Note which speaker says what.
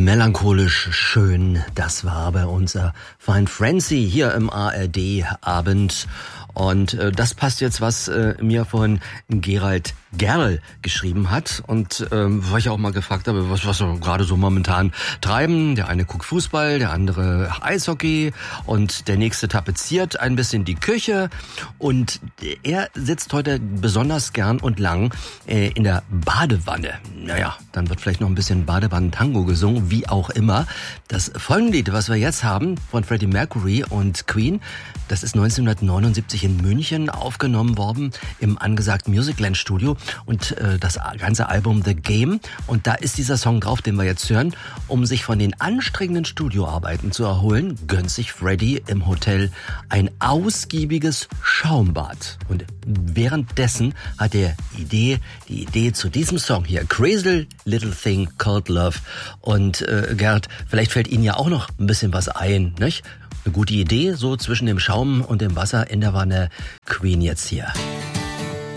Speaker 1: Melancholisch schön, das war bei unser Fine Frenzy hier im ARD-Abend. Und das passt jetzt, was mir vorhin Gerald Gerl geschrieben hat. Und weil ich auch mal gefragt habe, was wir gerade so momentan treiben. Der eine guckt Fußball, der andere Eishockey und der nächste tapeziert ein bisschen die Küche. Und er sitzt heute besonders gern und lang in der Badewanne. Naja, dann wird vielleicht noch ein bisschen Badewannen-Tango gesungen, wie auch immer. Das folgende Lied, was wir jetzt haben von Freddie Mercury und Queen, das ist 1979 in München aufgenommen worden im angesagten Musicland Studio und das ganze Album The Game. Und da ist dieser Song drauf, den wir jetzt hören. Um sich von den anstrengenden Studioarbeiten zu erholen, gönnt sich Freddie im Hotel ein ausgiebiges Schaumbad. Und währenddessen hat er die Idee zu diesem Song hier, Crazy Little Thing Called Love. Und Gerd, vielleicht fällt Ihnen ja auch noch ein bisschen was ein, nicht? Eine gute Idee, so zwischen dem Schaum und dem Wasser in der Wanne. Queen jetzt hier.